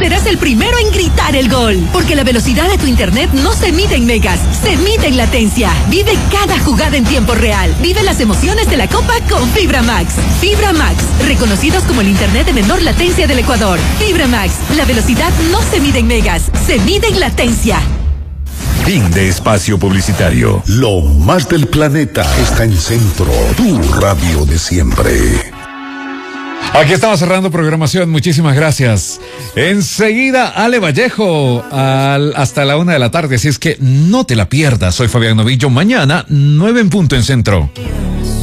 serás el primero en gritar el gol. Porque la velocidad de tu internet no se mide en megas, se mide en latencia. Vive cada jugada en tiempo real. Vive las emociones de la Copa con Fibra Max. Fibra Max, reconocidos como el internet de menor latencia del Ecuador. Fibra Max, la velocidad no se mide en megas, se mide en latencia. Fin de espacio publicitario. Lo más del planeta está en Centro, tu radio de siempre. Aquí estamos cerrando programación, muchísimas gracias. Enseguida, Ale Vallejo, hasta la 1 de la tarde, así es que no te la pierdas. Soy Fabián Novillo, mañana, 9 en punto en Centro.